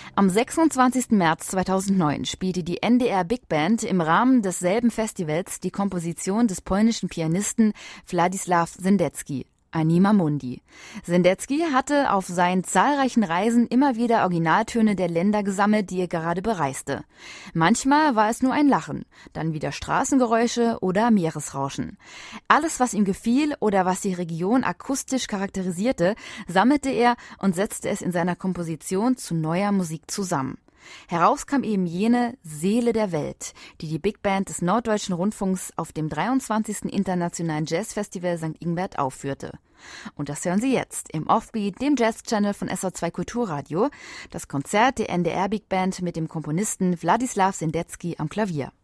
Am 26. März 2009 spielte die NDR Big Band im Rahmen desselben Festivals die Komposition des polnischen Pianisten Władysław Sendecki, Anima Mundi. Sendecki hatte auf seinen zahlreichen Reisen immer wieder Originaltöne der Länder gesammelt, die er gerade bereiste. Manchmal war es nur ein Lachen, dann wieder Straßengeräusche oder Meeresrauschen. Alles, was ihm gefiel oder was die Region akustisch charakterisierte, sammelte er und setzte es in seiner Komposition zu neuer Musik zusammen. Heraus kam eben jene Seele der Welt, die die Big Band des Norddeutschen Rundfunks auf dem 23. Internationalen Jazzfestival St. Ingbert aufführte. Und das hören Sie jetzt im Offbeat, dem Jazz-Channel von SR2 Kulturradio, das Konzert der NDR Big Band mit dem Komponisten Władysław Sendecki am Klavier.